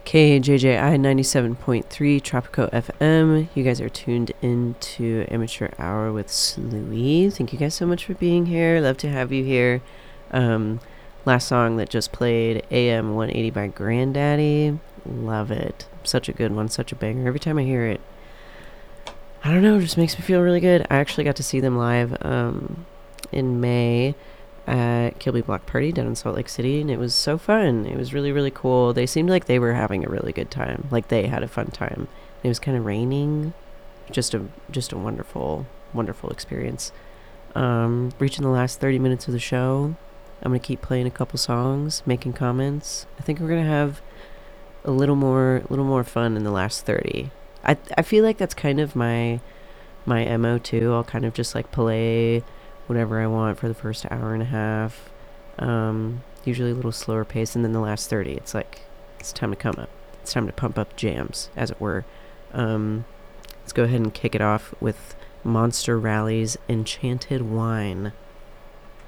KJJI 97.3 Tropico FM. You guys are tuned into Amateur Hour with Sluey. Thank you guys so much for being here. Love to have you here. Last song that just played, AM 180 by Grandaddy. Love it. Such a good one, such a banger. Every time I hear it, I don't know, it just makes me feel really good. I actually got to see them live in May at Kilby Block Party down in Salt Lake City, and it was so fun. It was really, really cool. They seemed like they were having a really good time. Like they had a fun time. It was kind of raining. Just a wonderful, wonderful experience. Reaching the last 30 minutes of the show. I'm gonna keep playing a couple songs, making comments. I think we're gonna have a little more fun in the last 30. I feel like that's kind of my MO too. I'll kind of just like play whatever I want for the first hour and a half. Usually a little slower pace, and then the last 30, it's like it's time to come up. It's time to pump up jams, as it were. Let's go ahead and kick it off with Monster Rally's Enchanted Wine.